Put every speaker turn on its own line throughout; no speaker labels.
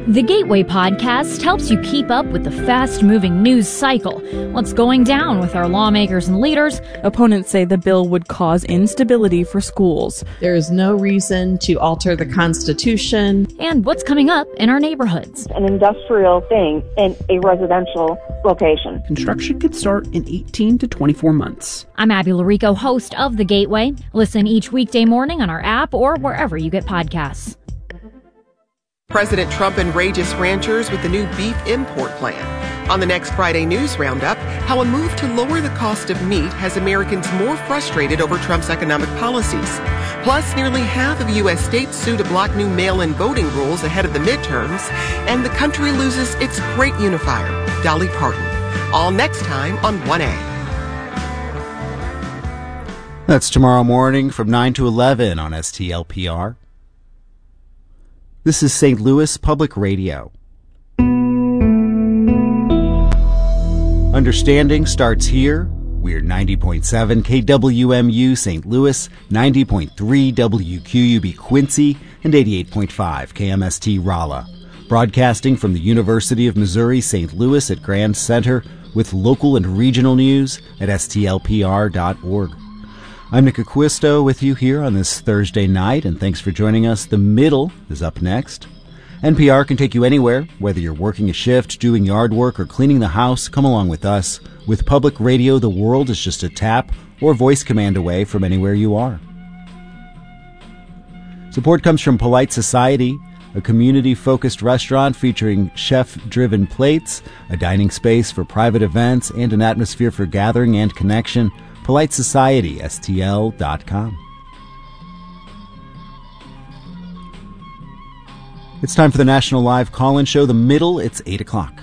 The Gateway Podcast helps you keep up with the fast-moving news cycle. What's going down with our lawmakers and leaders?
Opponents say the bill would cause instability for schools.
There is no reason to alter the Constitution.
And what's coming up in our neighborhoods.
An industrial thing in a residential location.
Construction could start in 18 to 24 months.
I'm Abby Larico, host of The Gateway. Listen each weekday morning on our app or wherever you get podcasts.
President Trump enrages ranchers with the new beef import plan. On the next Friday News Roundup, how a move to lower the cost of meat has Americans more frustrated over Trump's economic policies. Plus, nearly half of U.S. states sue to block new mail-in voting rules ahead of the midterms. And the country loses its great unifier, Dolly Parton. All next time on 1A.
That's tomorrow morning from 9 to 11 on STLPR. This is St. Louis Public Radio. Understanding starts here. We're 90.7 KWMU St. Louis, 90.3 WQUB Quincy, and 88.5 KMST Rolla. Broadcasting from the University of Missouri St. Louis at Grand Center with local and regional news at stlpr.org. I'm Nick Acquisto with you here on this Thursday night, and thanks for joining us. The Middle is up next. NPR can take you anywhere, whether you're working a shift, doing yard work, or cleaning the house. Come along with us. With public radio, the world is just a tap or voice command away from anywhere you are. Support comes from Polite Society, a community-focused restaurant featuring chef-driven plates, a dining space for private events, and an atmosphere for gathering and connection. Polite Society, STL.com. It's time for the National Live Call-In Show, The Middle. It's 8 o'clock.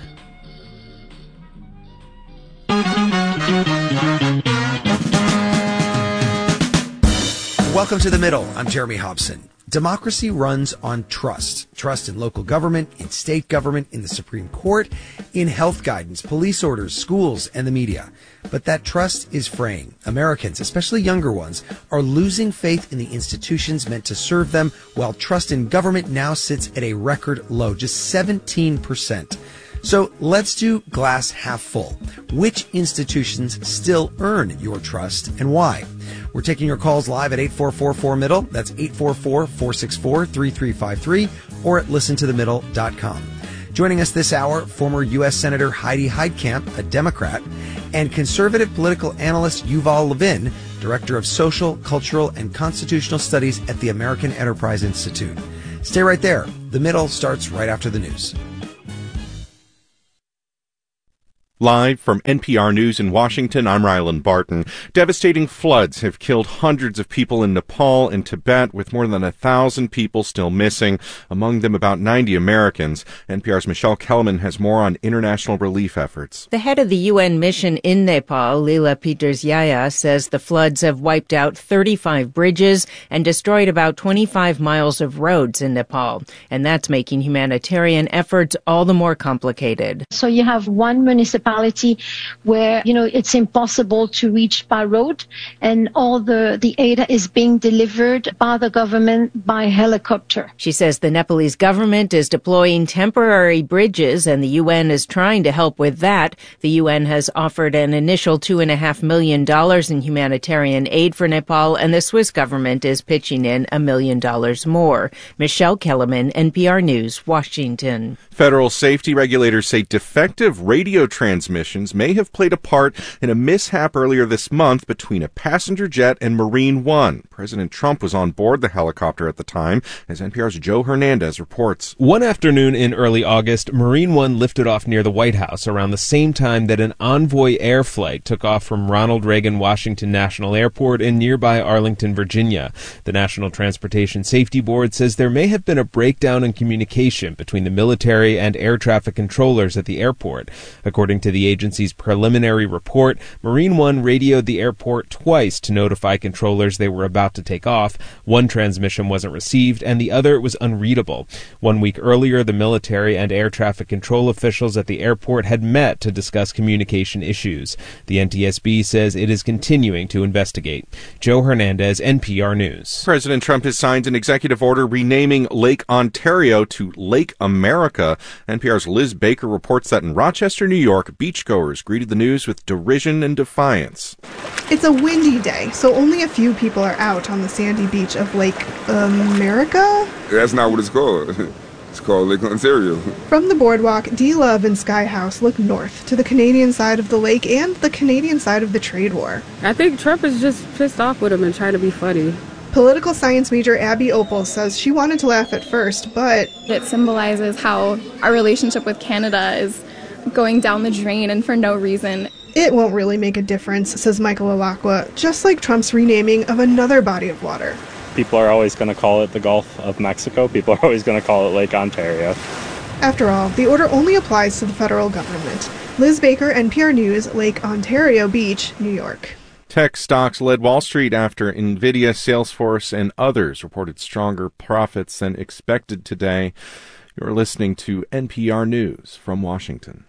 Welcome to The Middle. I'm Jeremy Hobson. Democracy runs on trust. Trust in local government, in state government, in the Supreme Court, in health guidance, police orders, schools, and the media. But that trust is fraying. Americans, especially younger ones, are losing faith in the institutions meant to serve them, while trust in government now sits at a record low, just 17%. So let's do glass half full. Which institutions still earn your trust and why? We're taking your calls live at 844-4MIDDLE. That's 844-464-3353 or at listentothemiddle.com. Joining us this hour, former U.S. Senator Heidi Heitkamp, a Democrat, and conservative political analyst Yuval Levin, Director of Social, Cultural, and Constitutional Studies at the American Enterprise Institute. Stay right there. The Middle starts right after the news.
Live from NPR News in Washington, I'm Rylan Barton. Devastating floods have killed hundreds of people in Nepal and Tibet, with more than 1,000 people still missing, among them about 90 Americans. NPR's Michelle Kellerman has more on international relief efforts.
The head of the UN mission in Nepal, Leela Peters-Yaya, says the floods have wiped out 35 bridges and destroyed about 25 miles of roads in Nepal. And that's making humanitarian efforts all the more complicated.
So you have one municipality where, it's impossible to reach by road, and all the aid is being delivered by the government by helicopter.
She says the Nepalese government is deploying temporary bridges, and the UN is trying to help with that. The UN has offered an initial $2.5 million in humanitarian aid for Nepal, and the Swiss government is pitching in $1 million more. Michelle Kellerman, NPR News, Washington.
Federal safety regulators say defective radio transmissions may have played a part in a mishap earlier this month between a passenger jet and Marine One. President Trump was on board the helicopter at the time, as NPR's Joe Hernandez reports.
One afternoon in early August, Marine One lifted off near the White House around the same time that an Envoy Air flight took off from Ronald Reagan Washington National Airport in nearby Arlington, Virginia. The National Transportation Safety Board says there may have been a breakdown in communication between the military and air traffic controllers at the airport. According to to the agency's preliminary report, Marine One radioed the airport twice to notify controllers they were about to take off. One transmission wasn't received, and the other was unreadable. 1 week earlier, the military and air traffic control officials at the airport had met to discuss communication issues. The NTSB says it is continuing to investigate. Joe Hernandez, NPR News.
President Trump has signed an executive order renaming Lake Ontario to Lake America. NPR's Liz Baker reports that in Rochester, New York, beachgoers greeted the news with derision and defiance.
It's a windy day, so only a few people are out on the sandy beach of Lake America?
That's not what it's called. It's called Lake Ontario.
From the boardwalk, D. Love and Sky House look north to the Canadian side of the lake and the Canadian side of the trade war.
I think Trump is just pissed off with him and trying to be funny.
Political science major Abby Opal says she wanted to laugh at first, but
it symbolizes how our relationship with Canada is going down the drain and for no reason.
It won't really make a difference, says Michael Alacqua, just like Trump's renaming of another body of water.
People are always going to call it the Gulf of Mexico. People are always going to call it Lake Ontario.
After all, the order only applies to the federal government. Liz Baker, NPR News, Lake Ontario Beach, New York.
Tech stocks led Wall Street after Nvidia, Salesforce, and others reported stronger profits than expected today. You're listening to NPR News from Washington.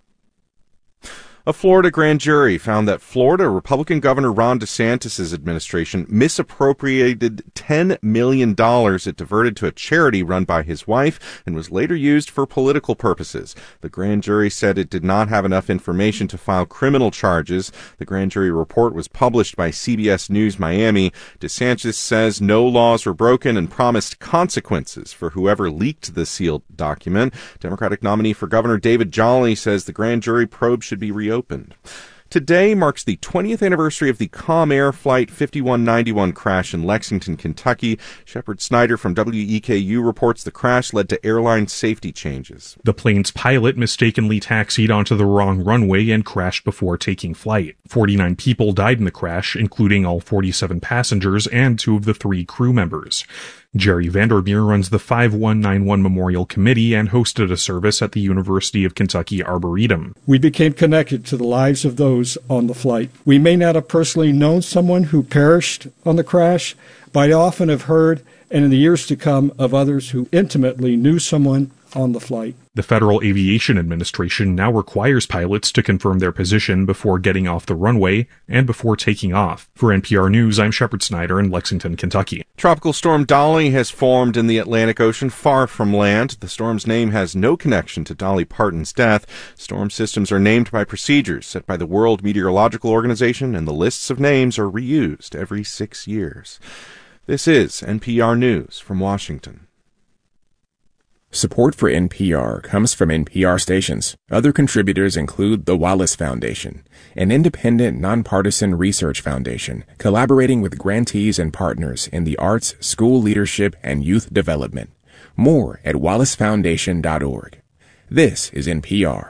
A Florida grand jury found that Florida Republican Governor Ron DeSantis' administration misappropriated $10 million it diverted to a charity run by his wife and was later used for political purposes. The grand jury said it did not have enough information to file criminal charges. The grand jury report was published by CBS News Miami. DeSantis says no laws were broken and promised consequences for whoever leaked the sealed document. Democratic nominee for Governor David Jolly says the grand jury probe should be reopened. Today marks the 20th anniversary of the Calm Air Flight 5191 crash in Lexington, Kentucky. Shepard Snyder from WEKU reports the crash led to airline safety changes.
The plane's pilot mistakenly taxied onto the wrong runway and crashed before taking flight. 49 people died in the crash, including all 47 passengers and 2 of the 3 crew members. Jerry Vandermeer runs the 5191 Memorial Committee and hosted a service at the University of Kentucky Arboretum.
We became connected to the lives of those on the flight. We may not have personally known someone who perished on the crash, but I often have heard, and in the years to come, of others who intimately knew someone on the flight.
The Federal Aviation Administration now requires pilots to confirm their position before getting off the runway and before taking off. For NPR News, I'm Shepard Snyder in Lexington, Kentucky.
Tropical storm Dolly has formed in the Atlantic Ocean far from land. The storm's name has no connection to Dolly Parton's death. Storm systems are named by procedures set by the World Meteorological Organization, and the lists of names are reused every 6 years. This is NPR News from Washington.
Support for NPR comes from NPR stations. Other contributors include the Wallace Foundation, an independent, nonpartisan research foundation collaborating with grantees and partners in the arts, school leadership, and youth development. More at wallacefoundation.org. This is NPR.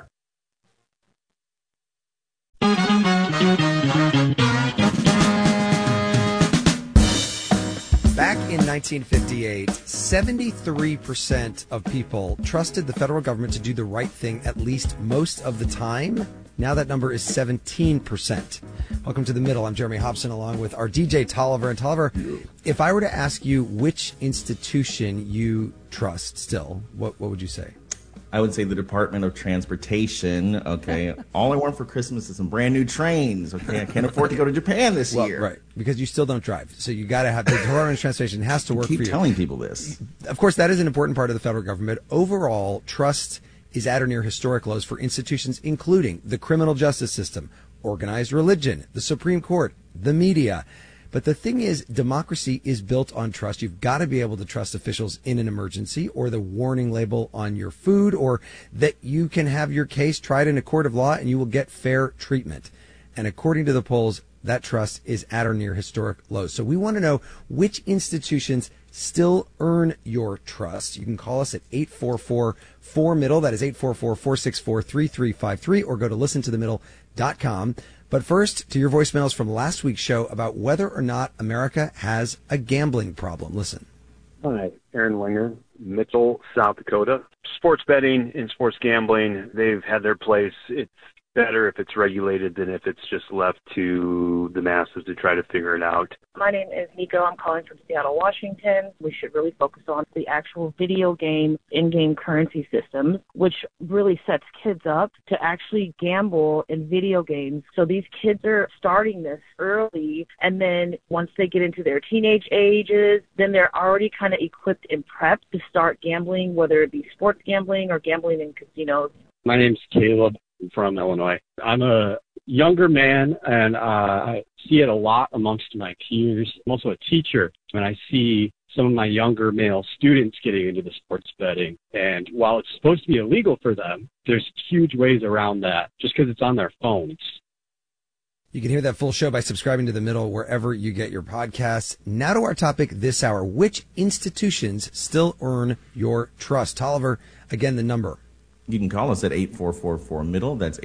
Back in 1958, 73% of people trusted the federal government to do the right thing at least most of the time. Now that number is 17%. Welcome to The Middle. I'm Jeremy Hobson along with our DJ Tolliver. And Tolliver, if I were to ask you which institution you trust still, what would you say?
I would say the Department of Transportation. Okay, all I want for Christmas is some brand new trains. Okay, I can't afford to go to Japan this year.
Right, because you still don't drive, so you got to have the Department of Transportation has to work for you.
Keep telling people this.
Of course, that is an important part of the federal government. Overall, trust is at or near historic lows for institutions including the criminal justice system, organized religion, the Supreme Court, the media. But the thing is, democracy is built on trust. You've got to be able to trust officials in an emergency, or the warning label on your food, or that you can have your case tried in a court of law and you will get fair treatment. And according to the polls, that trust is at or near historic lows. So we want to know which institutions still earn your trust. You can call us at 844-4MIDDLE. That is 844-464-3353, or go to listentothemiddle.com. But first, to your voicemails from last week's show about whether or not America has a gambling problem. Listen.
Hi, Aaron Winger, Mitchell, South Dakota. Sports betting and sports gambling, they've had their place. It's better if it's regulated than if it's just left to the masses to try to figure it out.
My name is Nico. I'm calling from Seattle, Washington. We should really focus on the actual video game in-game currency systems, which really sets kids up to actually gamble in video games. So these kids are starting this early, and then once they get into their teenage ages, then they're already kind of equipped and prepped to start gambling, whether it be sports gambling or gambling in casinos.
My name's Caleb. I'm from Illinois. I'm a younger man, and I see it a lot amongst my peers. I'm also a teacher, and I see some of my younger male students getting into the sports betting. And while it's supposed to be illegal for them, there's huge ways around that just because it's on their phones.
You can hear that full show by subscribing to The Middle wherever you get your podcasts. Now to our topic this hour. Which institutions still earn your trust? Tolliver, again, the number.
You can call us at 844-4MIDDLE. That's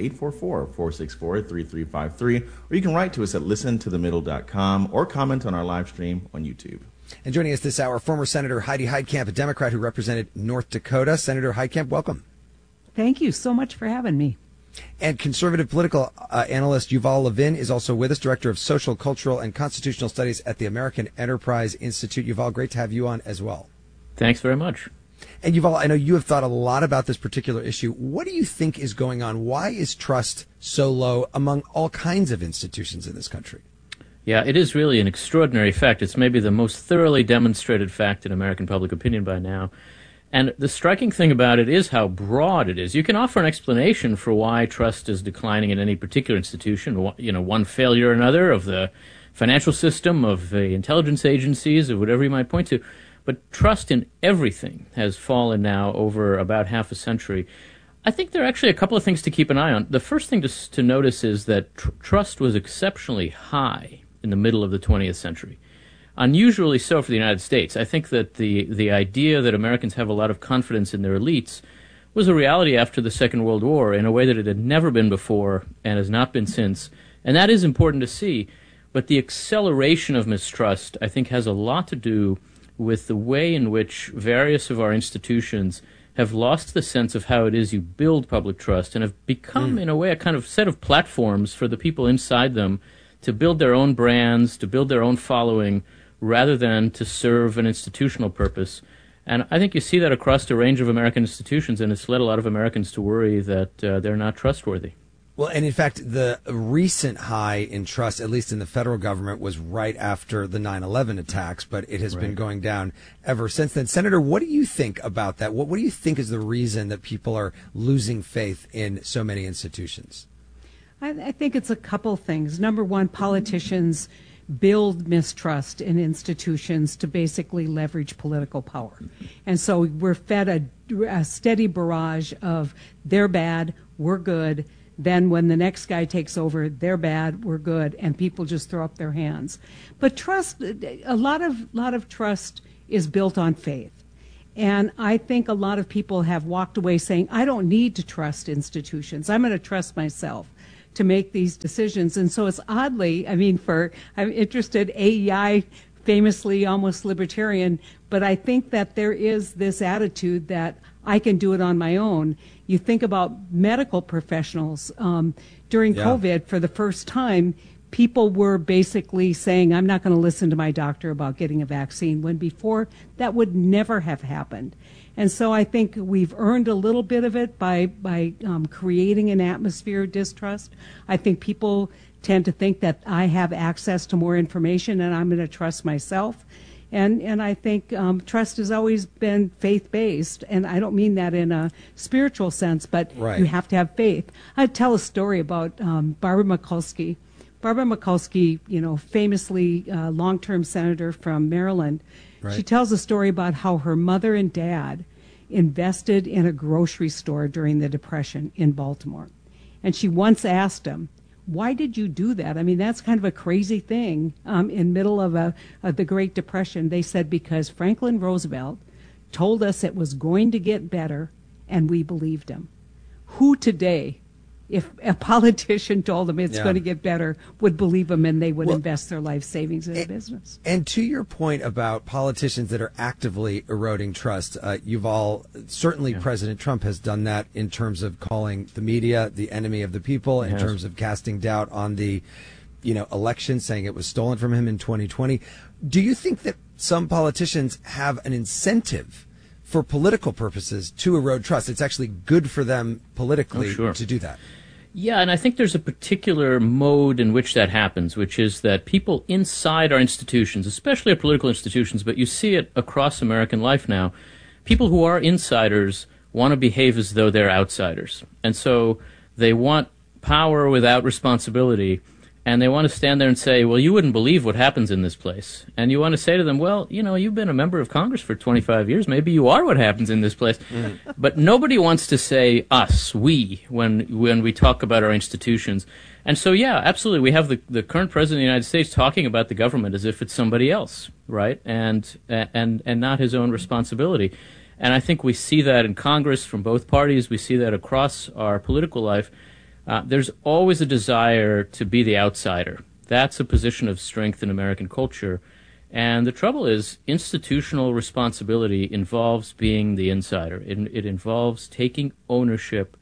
844-464-3353. Or you can write to us at listentothemiddle.com or comment on our live stream on YouTube.
And joining us this hour, former Senator Heidi Heitkamp, a Democrat who represented North Dakota. Senator Heitkamp, welcome.
Thank you so much for having me.
And conservative political analyst Yuval Levin is also with us, Director of Social, Cultural, and Constitutional Studies at the American Enterprise Institute. Yuval, great to have you on as well.
Thanks very much.
And Yuval, I know you have thought a lot about this particular issue. What do you think is going on? Why is trust so low among all kinds of institutions in this country?
Yeah, it is really an extraordinary fact. It's maybe the most thoroughly demonstrated fact in American public opinion by now. And the striking thing about it is how broad it is. You can offer an explanation for why trust is declining in any particular institution, one failure or another of the financial system, of the intelligence agencies, or whatever you might point to. But trust in everything has fallen now over about half a century. I think there are actually a couple of things to keep an eye on. The first thing to notice is that trust was exceptionally high in the middle of the 20th century. Unusually so for the United States. I think that the idea that Americans have a lot of confidence in their elites was a reality after the Second World War in a way that it had never been before and has not been since. And that is important to see. But the acceleration of mistrust, I think, has a lot to do with the way in which various of our institutions have lost the sense of how it is you build public trust and have become, in a way, a kind of set of platforms for the people inside them to build their own brands, to build their own following, rather than to serve an institutional purpose. And I think you see that across a range of American institutions, and it's led a lot of Americans to worry that they're not trustworthy.
Well, and in fact, the recent high in trust, at least in the federal government, was right after the 9/11 attacks, but it has been going down ever since then. Senator, what do you think about that? What do you think is the reason that people are losing faith in so many institutions?
I think it's a couple things. Number one, politicians build mistrust in institutions to basically leverage political power. And so we're fed a steady barrage of they're bad, we're good. Then when the next guy takes over, they're bad, we're good, and people just throw up their hands. But trust, a lot of trust is built on faith. And I think a lot of people have walked away saying, I don't need to trust institutions. I'm going to trust myself to make these decisions. And so it's oddly, I'm interested, AEI, famously almost libertarian, but I think that there is this attitude that I can do it on my own. You think about medical professionals. During COVID, for the first time, people were basically saying, I'm not going to listen to my doctor about getting a vaccine, when before that would never have happened. And so I think we've earned a little bit of it by creating an atmosphere of distrust. I think people tend to think that I have access to more information and I'm going to trust myself. And I think trust has always been faith-based, and I don't mean that in a spiritual sense, but you have to have faith. I'd tell a story about Barbara Mikulski. Barbara Mikulski, famously long-term senator from Maryland, she tells a story about how her mother and dad invested in a grocery store during the Depression in Baltimore. And she once asked him, why did you do that? I mean, that's kind of a crazy thing in middle of the Great Depression. They said because Franklin Roosevelt told us it was going to get better, and we believed him. Who today if a politician told them it's going to get better, would believe them, and they would invest their life savings in a business.
And to your point about politicians that are actively eroding trust, certainly President Trump has done that in terms of calling the media the enemy of the people, in terms of casting doubt on the election, saying it was stolen from him in 2020. Do you think that some politicians have an incentive for political purposes to erode trust? It's actually good for them politically to do that.
Yeah, and I think there's a particular mode in which that happens, which is that people inside our institutions, especially our political institutions, but you see it across American life now, people who are insiders want to behave as though they're outsiders. And so they want power without responsibility, and they want to stand there and say, well, you wouldn't believe what happens in this place. And you want to say to them, well, you've been a member of Congress for 25 years. Maybe you are what happens in this place. But nobody wants to say us, we, when we talk about our institutions. And so, yeah, absolutely. We have the current president of the United States talking about the government as if it's somebody else, right? And not his own responsibility. And I think we see that in Congress from both parties. We see that across our political life. There's always a desire to be the outsider. That's a position of strength in American culture. And the trouble is, institutional responsibility involves being the insider. It involves taking ownership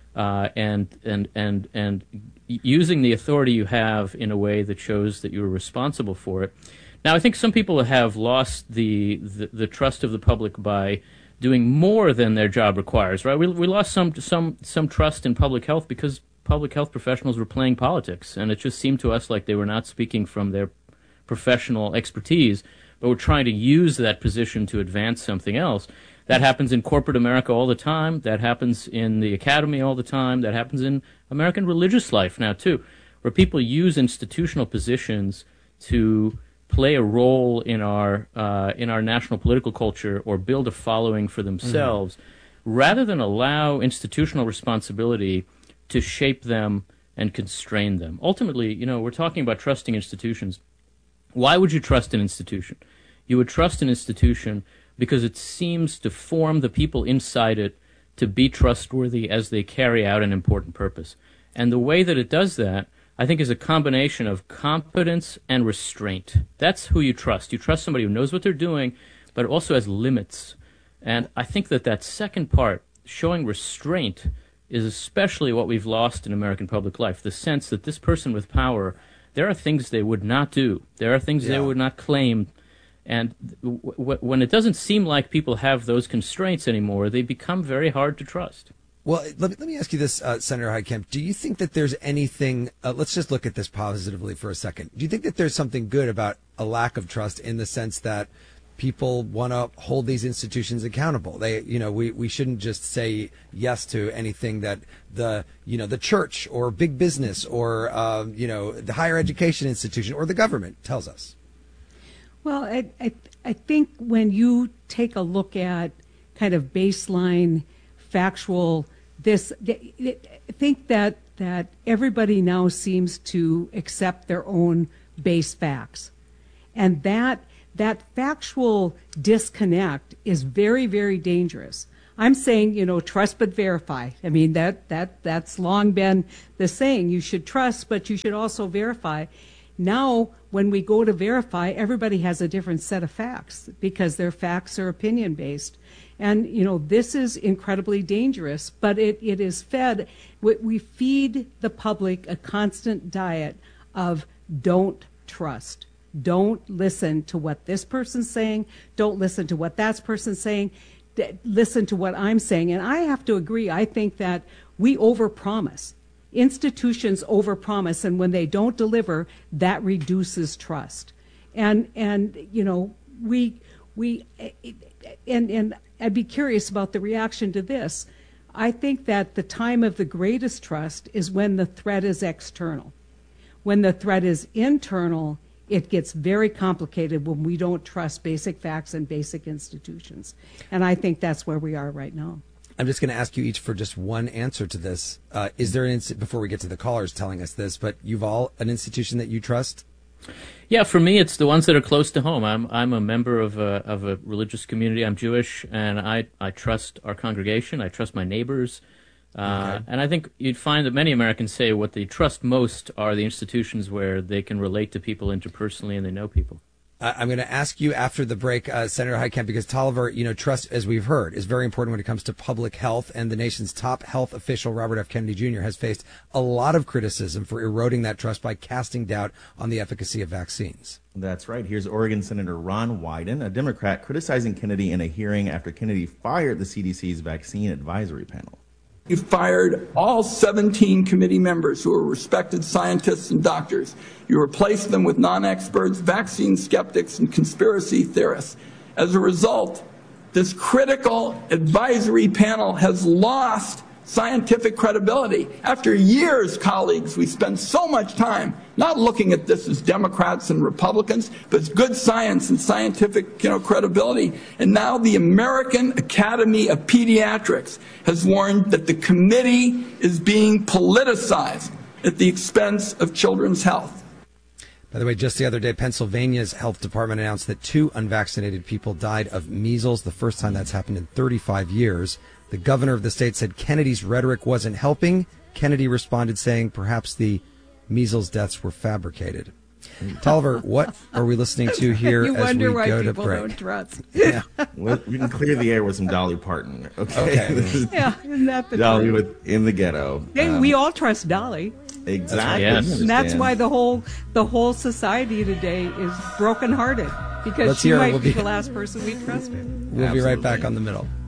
and using the authority you have in a way that shows that you're responsible for it. Now, I think some people have lost the trust of the public by doing more than their job requires. Right? We lost some trust in public health because public health professionals were playing politics, and it just seemed to us like they were not speaking from their professional expertise, but were trying to use that position to advance something else. That happens in corporate America all the time. That happens in the academy all the time. That happens in American religious life now, too, where people use institutional positions to play a role in our national political culture or build a following for themselves, rather than allow institutional responsibility to shape them and constrain them. Ultimately, we're talking about trusting institutions. Why would you trust an institution? You would trust an institution because it seems to form the people inside it to be trustworthy as they carry out an important purpose. And the way that it does that, I think, is a combination of competence and restraint. That's who you trust. You trust somebody who knows what they're doing, but also has limits. And I think that second part, showing restraint, is especially what we've lost in American public life, the sense that this person with power, there are things they would not do. There are things they would not claim. And when it doesn't seem like people have those constraints anymore, they become very hard to trust.
Well, let me ask you this, Senator Heitkamp. Do you think that there's anything, let's just look at this positively for a second. Do you think that there's something good about a lack of trust in the sense that people want to hold these institutions accountable? We shouldn't just say yes to anything that the church or big business or, the higher education institution or the government tells us.
Well, I think when you take a look at kind of baseline factual, I think that everybody now seems to accept their own base facts. And that factual disconnect is very, very dangerous. I'm saying, trust but verify. I mean, that's long been the saying. You should trust, but you should also verify. Now, when we go to verify, everybody has a different set of facts because their facts are opinion-based. And, this is incredibly dangerous, but it is fed. We feed the public a constant diet of don't trust. Don't listen to what this person's saying. Don't listen to what that person's saying. Listen to what I'm saying. And I have to agree. I think that we overpromise. Institutions overpromise, and when they don't deliver, that reduces trust. And I'd be curious about the reaction to this. I think that the time of the greatest trust is when the threat is external. When the threat is internal, it gets very complicated when we don't trust basic facts and basic institutions. And I think that's where we are right now.
I'm just going to ask you each for just one answer to this. Is there before we get to the callers telling us this, but Yuval, an institution that you trust?
Yeah, for me, it's the ones that are close to home. I'm a member of a religious community. I'm Jewish, and I trust our congregation. I trust my neighbors. And I think you'd find that many Americans say what they trust most are the institutions where they can relate to people interpersonally and they know people.
I'm going to ask you after the break, Senator Heitkamp, because Tolliver, trust, as we've heard, is very important when it comes to public health. And the nation's top health official, Robert F. Kennedy Jr., has faced a lot of criticism for eroding that trust by casting doubt on the efficacy of vaccines.
That's right. Here's Oregon Senator Ron Wyden, a Democrat, criticizing Kennedy in a hearing after Kennedy fired the CDC's vaccine advisory panel.
You fired all 17 committee members who are respected scientists and doctors. You replaced them with non-experts, vaccine skeptics, and conspiracy theorists. As a result, this critical advisory panel has lost scientific credibility. After years, colleagues, we spend so much time not looking at this as Democrats and Republicans, but as good science and scientific, credibility. And now the American Academy of Pediatrics has warned that the committee is being politicized at the expense of children's health.
By the way, just the other day, Pennsylvania's health department announced that 2 unvaccinated people died of measles, the first time that's happened in 35 years. The governor of the state said Kennedy's rhetoric wasn't helping. Kennedy responded saying perhaps the measles deaths were fabricated. Tolliver, what are we listening to here as we go to break?
Don't trust.
Yeah.
Well, we can clear the air with some Dolly Parton. Okay.
Yeah, isn't that the
Dolly
truth?
In the Ghetto.
Hey, we all trust Dolly.
Exactly.
Yes.
And that's why the whole society today is brokenhearted, because she might be the last person we trusted.
We'll be right back on The Middle.